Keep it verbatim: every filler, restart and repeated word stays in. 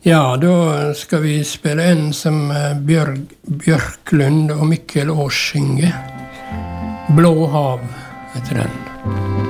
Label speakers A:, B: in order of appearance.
A: Ja, da skal vi spille en som Bjørg, Bjørklund og Mikkel Aas synger. Blå hav heter den.